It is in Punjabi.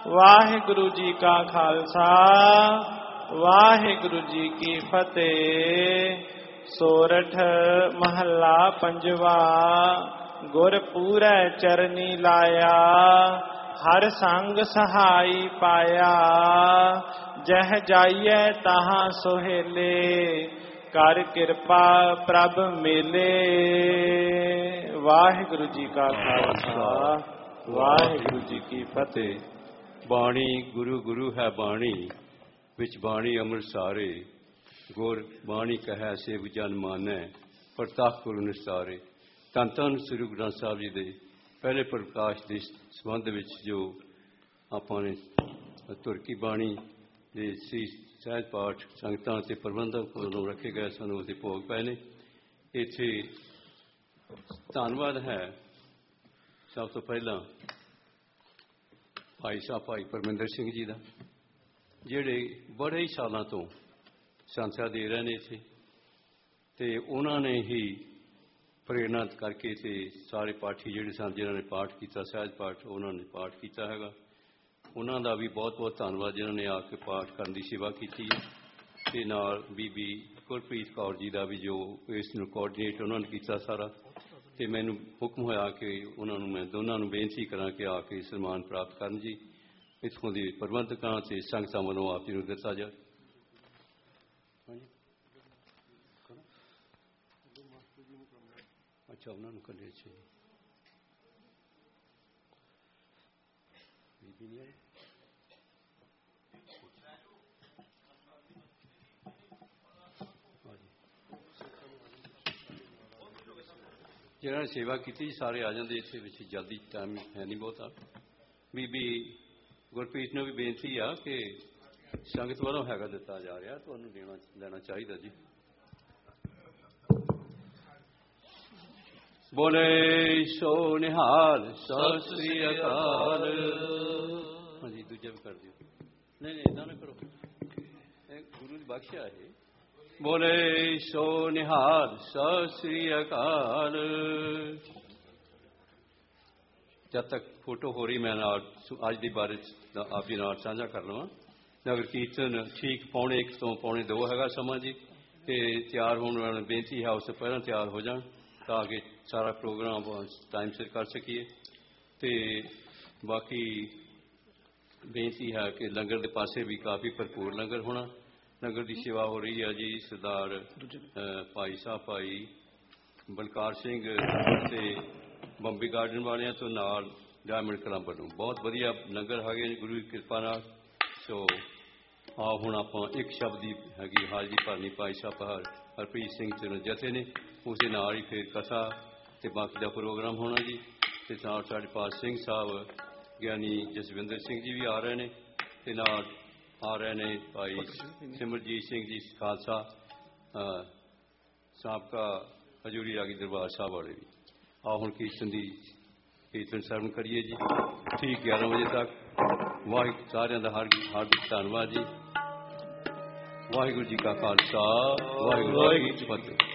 ਵਾਹਿਗੁਰੂ ਜੀ ਕਾ ਖਾਲਸਾ ਵਾਹਿਗੁਰੂ ਜੀ ਕੀ ਫਤਿਹ। ਸੋਰਠ ਮਹੱਲਾ ਪੰਜਵਾ। ਗੁਰ ਪੂਰੈ ਚਰਨੀ ਲਾਇਆ, ਹਰ ਸੰਗ ਸਹਾਈ ਪਾਇਆ। ਜਹ ਜਾਈਐ ਤਹਾਂ ਸੁਹੇਲੇ, ਕਰ ਕਿਰਪਾ ਪ੍ਰਭ ਮੇਲੇ। ਵਾਹਿਗੁਰੂ ਜੀ ਕਾ ਖਾਲਸਾ ਵਾਹਿਗੁਰੂ ਜੀ ਕੀ ਫਤਿਹ। ਬਾਣੀ ਗੁਰੂ ਗੁਰੂ ਹੈ ਬਾਣੀ, ਵਿੱਚ ਬਾਣੀ ਅੰਮ੍ਰਿਤ ਸਾਰੇ। ਗੁਰ ਬਾਣੀ ਕਹੈ ਸੇਵ ਜਨ ਮਾਨੈ, ਪ੍ਰਤੱਖ ਗੁਰੂ ਨਿਸਤਾਰੇ। ਧੰਨ ਧੰਨ ਸ੍ਰੀ ਗੁਰੂ ਗ੍ਰੰਥ ਸਾਹਿਬ ਜੀ ਦੇ ਪਹਿਲੇ ਪ੍ਰਕਾਸ਼ ਦੇ ਸੰਬੰਧ ਵਿੱਚ ਜੋ ਆਪਾਂ ਨੇ ਤੁਰਕੀ ਬਾਣੀ ਦੇ ਸ੍ਰੀ ਸਹਿਜ ਪਾਠ ਸੰਗਤਾਂ ਅਤੇ ਪ੍ਰਬੰਧਕ ਵੱਲੋਂ ਰੱਖੇ ਗਏ ਸਨ, ਉਹਦੇ ਭੋਗ ਪਏ ਨੇ। ਇੱਥੇ ਧੰਨਵਾਦ ਹੈ ਸਭ ਤੋਂ ਪਹਿਲਾਂ ਭਾਈ ਸਾਹਿਬ ਭਾਈ ਪਰਮਿੰਦਰ ਸਿੰਘ ਜੀ ਦਾ, ਜਿਹੜੇ ਬੜੇ ਹੀ ਸਾਲਾਂ ਤੋਂ ਸੰਥਿਆ ਦੇ ਰਹੇ ਨੇ ਇੱਥੇ, ਅਤੇ ਉਹਨਾਂ ਨੇ ਹੀ ਪ੍ਰੇਰਨਾ ਕਰਕੇ ਤੇ ਸਾਰੇ ਪਾਠੀ ਜਿਹੜੇ ਸਨ ਜਿਨ੍ਹਾਂ ਨੇ ਪਾਠ ਕੀਤਾ ਸਹਿਜ ਪਾਠ, ਉਹਨਾਂ ਨੇ ਪਾਠ ਕੀਤਾ ਹੈਗਾ। ਉਹਨਾਂ ਦਾ ਵੀ ਬਹੁਤ ਬਹੁਤ ਧੰਨਵਾਦ ਜਿਨ੍ਹਾਂ ਨੇ ਆ ਕੇ ਪਾਠ ਕਰਨ ਦੀ ਸੇਵਾ ਕੀਤੀ ਹੈ। ਅਤੇ ਨਾਲ ਬੀਬੀ ਗੁਰਪ੍ਰੀਤ ਕੌਰ ਜੀ ਦਾ ਵੀ, ਜੋ ਇਸ ਨੂੰ ਕੋਆਰਡੀਨੇਟ ਉਹਨਾਂ ਨੇ ਕੀਤਾ ਸਾਰਾ। ਅਤੇ ਮੈਨੂੰ ਹੁਕਮ ਹੋਇਆ ਕਿ ਉਹਨਾਂ ਨੂੰ ਮੈਂ ਦੋਨਾਂ ਨੂੰ ਬੇਨਤੀ ਕਰਾਂ ਕਿ ਆ ਕੇ ਸਨਮਾਨ ਪ੍ਰਾਪਤ ਕਰਨ ਜੀ। ਇੱਥੋਂ ਦੇ ਪ੍ਰਬੰਧਕਾਂ ਅਤੇ ਸੰਗਤਾਂ ਵੱਲੋਂ ਆਪ ਜੀ ਨੂੰ ਦਿੱਤਾ ਜਾਏ। ਅੱਛਾ, ਉਹਨਾਂ ਨੂੰ ਕੱਢੇ ਸੀ ਬੀਬੀ ਨਹੀਂ ਆਈ। ਜਿਹਨਾਂ ਨੇ ਸੇਵਾ ਕੀਤੀ ਸਾਰੇ ਆ ਜਾਂਦੇ ਇੱਥੇ ਵਿੱਚ, ਜਲਦੀ ਟਾਈਮ ਹੈ ਨਹੀਂ ਬਹੁਤਾ। ਬੀਬੀ ਗੁਰਪ੍ਰੀਤ ਨੂੰ ਵੀ ਬੇਨਤੀ ਆ ਕਿ ਸੰਗਤ ਵੱਲੋਂ ਹੈਗਾ ਦਿੱਤਾ ਜਾ ਰਿਹਾ, ਤੁਹਾਨੂੰ ਲੈਣਾ ਚਾਹੀਦਾ ਜੀ। ਬੋਲੇ ਸੋ ਨਿਹਾਲ, ਸਤਿ ਸ੍ਰੀ ਅਕਾਲ। ਹਾਂਜੀ, ਦੂਜਾ ਵੀ ਕਰ ਦਿਓ। ਨਹੀਂ ਨਹੀਂ, ਇੱਦਾਂ ਨਾ ਕਰੋ, ਇਹ ਗੁਰੂ ਦੀ ਬਖਸ਼ਿਆ ਇਹ। ਬੋਲੇ ਸੋ ਨਿਹਾਲ, ਸਤਿ ਸ੍ਰੀ ਅਕਾਲ। ਜਦ ਤੱਕ ਫੋਟੋ ਹੋ ਰਹੀ, ਮੈਂ ਅੱਜ ਦੇ ਬਾਰੇ ਆਪ ਜੀ ਨਾਲ ਸਾਂਝਾ ਕਰ ਲਵਾਂ। ਨਗਰ ਕੀਰਤਨ ਠੀਕ 1:45 ਤੋਂ 1:45 ਹੈਗਾ ਸਮਾਂ ਜੀ, ਅਤੇ ਤਿਆਰ ਹੋਣ ਵਾਲਾ ਬੇਨਤੀ ਹੈ ਉਸ ਤੋਂ ਪਹਿਲਾਂ ਤਿਆਰ ਹੋ ਜਾਣ ਤਾਂ ਕਿ ਸਾਰਾ ਪ੍ਰੋਗਰਾਮ ਟਾਈਮ ਸਿਰ ਕਰ ਸਕੀਏ। ਅਤੇ ਬਾਕੀ ਬੇਨਤੀ ਹੈ ਕਿ ਲੰਗਰ ਦੇ ਪਾਸੇ ਵੀ ਕਾਫੀ ਭਰਪੂਰ ਲੰਗਰ ਹੋਣਾ। ਲੰਗਰ ਦੀ ਸੇਵਾ ਹੋ ਰਹੀ ਹੈ ਜੀ ਸਰਦਾਰ ਭਾਈ ਸਾਹਿਬ ਭਾਈ ਬਲਕਾਰ ਸਿੰਘ ਅਤੇ ਬੰਬੀ ਗਾਰਡਨ ਵਾਲਿਆਂ ਤੋਂ, ਨਾਲ ਡਾਇਮੰਡ ਕਲੱਬ ਵੱਲੋਂ ਬਹੁਤ ਵਧੀਆ ਲੰਗਰ ਹੈਗੇ ਨੇ ਗੁਰੂ ਦੀ ਕਿਰਪਾ ਨਾਲ। ਸੋ ਆਓ ਹੁਣ ਆਪਾਂ ਇੱਕ ਸ਼ਬਦ ਦੀ ਹੈਗੀ ਹਾਜ਼ਰੀ ਭਰਨੀ ਭਾਈ ਸਾਹਿਬ ਹਰਪ੍ਰੀਤ ਸਿੰਘ ਤੇ ਜਥੇ ਨੇ, ਉਸ ਦੇ ਨਾਲ ਹੀ ਫਿਰ ਕਥਾ ਅਤੇ ਬਾਕੀ ਦਾ ਪ੍ਰੋਗਰਾਮ ਹੋਣਾ ਜੀ। ਅਤੇ ਨਾਲ ਸਾਡੇ ਪਾਸ ਸਿੰਘ ਸਾਹਿਬ ਗਿਆਨੀ ਜਸਵਿੰਦਰ ਸਿੰਘ ਜੀ ਵੀ ਆ ਰਹੇ ਨੇ, ਅਤੇ ਨਾਲ ਆ ਰਹੇ ਨੇ ਭਾਈ ਸਿਮਰਜੀਤ ਸਿੰਘ ਜੀ ਖਾਲਸਾ ਸਾਬਕਾ ਹਜ਼ੂਰੀ ਰਾਗੀ ਦਰਬਾਰ ਸਾਹਿਬ ਵਾਲੇ ਵੀ। ਆਓ ਹੁਣ ਕੀਰਤਨ ਸਰਵਣ ਕਰੀਏ ਜੀ, ਠੀਕ 11 ਵਜੇ ਤੱਕ। ਵਾਹਿਗੁਰੂ ਸਾਰਿਆਂ ਦਾ ਹਾਰਦਿਕ ਧੰਨਵਾਦ ਜੀ। ਵਾਹਿਗੁਰੂ ਜੀ ਕਾ ਖਾਲਸਾ, ਵਾਹਿਗੁਰੂ ਜੀ ਕੀ ਫਤਿਹ।